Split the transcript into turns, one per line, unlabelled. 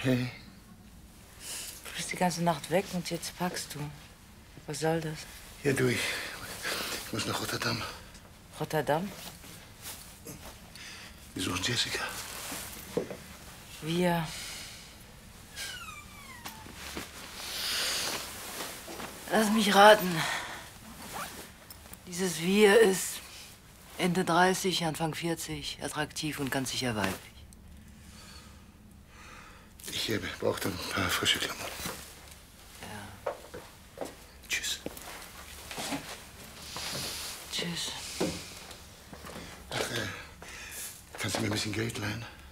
Hey.
Du bist die ganze Nacht weg und jetzt packst du. Was soll das?
Ja, du, ich muss nach Rotterdam.
Rotterdam?
Wir suchen Jessica.
Wir. Lass mich raten. Dieses Wir ist Ende 30, Anfang 40, attraktiv und ganz sicher weiblich.
Ich brauche dann ein paar frische Klamotten.
Ja.
Tschüss.
Tschüss.
Ach, kannst du mir ein bisschen Geld leihen?